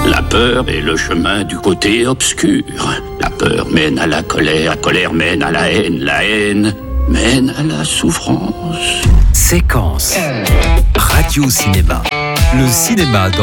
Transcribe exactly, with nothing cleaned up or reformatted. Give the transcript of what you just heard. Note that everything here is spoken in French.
La peur est le chemin du côté obscur. La peur mène à la colère, la colère mène à la haine, la haine mène à la souffrance. Séquence Radio Cinéma. Le cinéma dans